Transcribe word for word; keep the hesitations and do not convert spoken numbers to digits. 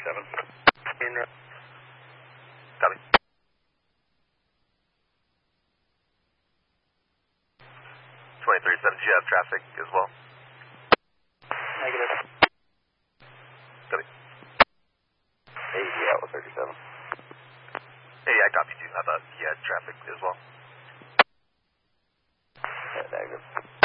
thirty-seven. In, uh, Copy. twenty thirty-seven, do you have traffic as well? negative. Copy. eighty out with thirty-seven. Hey, I copy too. I thought you had traffic as well. Yeah, negative.